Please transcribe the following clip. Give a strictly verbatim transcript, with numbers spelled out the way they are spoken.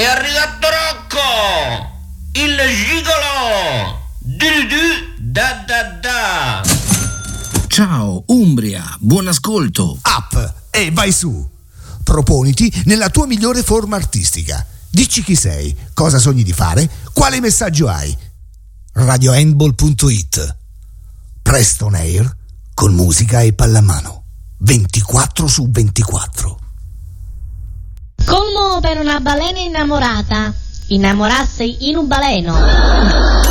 arrivato Rocco, il gigolo, du du da da da. Ciao Umbria, buon ascolto. Up e vai su. Proponiti nella tua migliore forma artistica. Dici chi sei, cosa sogni di fare, quale messaggio hai. radio handball punto it. Presto on air con musica e pallamano. ventiquattro su ventiquattro. Colmo per una balena innamorata. Innamorarsi in un baleno.